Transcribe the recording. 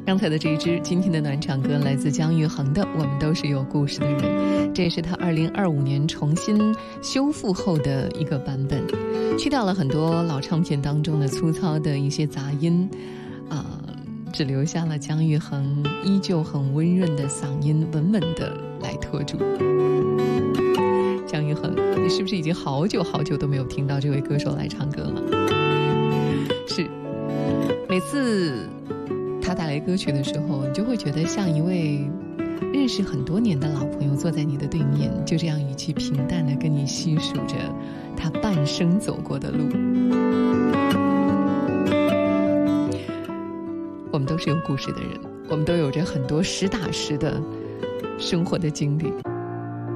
刚才的这一支今天的暖场歌来自姜育恒的《我们都是有故事的人》，这也是他2025年重新修复后的一个版本，去掉了很多老唱片当中的粗糙的一些杂音，只留下了姜育恒依旧很温润的嗓音，稳稳的来拖住。姜育恒，你是不是已经好久好久都没有听到这位歌手来唱歌了？是，每次他带来歌曲的时候，你就会觉得像一位认识很多年的老朋友坐在你的对面，就这样语气平淡地跟你细数着他半生走过的路。我们都是有故事的人，我们都有着很多实打实的生活的经历。